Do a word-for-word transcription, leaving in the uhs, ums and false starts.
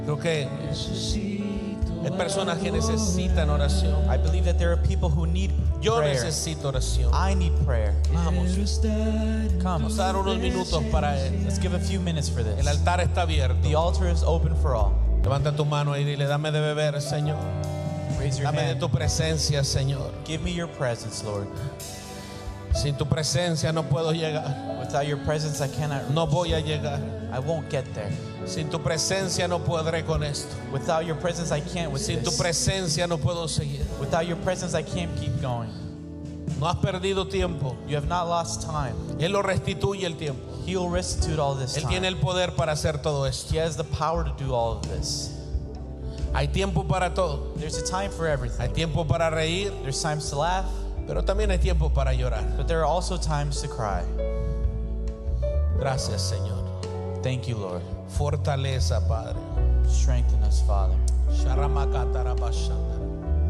Creo que hay personas que necesitan oración. I believe that there are people who need Yo prayer. necesito oración. I need prayer. Vamos, Come. vamos a dar unos minutos para él. Let's give a few minutes for El this. altar está abierto. The altar is open for all. Levanta tu mano y dile, dame de beber, Señor. Raise your Dame de hand. tu presencia, Señor. Give me your presence, Lord. Sin tu presencia no puedo llegar. Without your presence, I cannot. No voy a llegar. I won't get there. Sin tu presencia no podré con esto. Without your presence, I can't with Sin tu this. presencia no puedo seguir. Without your presence, I can't keep going. No has perdido tiempo. You have not lost time. Él lo restituye el tiempo. He will restitute all this Él tiene time. el poder para hacer todo esto. He has the power to do all of this. Hay tiempo para todo. There's a time for Hay everything. tiempo para reír, There's times to laugh, pero también hay tiempo para llorar. but there are also times to cry. Gracias, Señor. Thank you, Lord. Fortaleza, Padre. Strengthen us, Father. Sharamakatarabashanda.